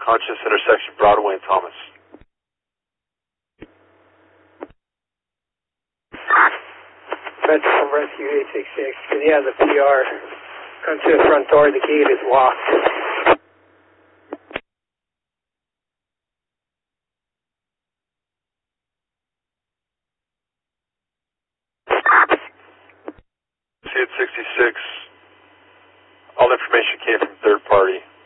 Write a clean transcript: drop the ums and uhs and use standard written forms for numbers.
conscious intersection Broadway and Thomas. Metro from Rescue 866. Can you have the PR come to the front door? The gate is locked. See at 66. All information came from third party.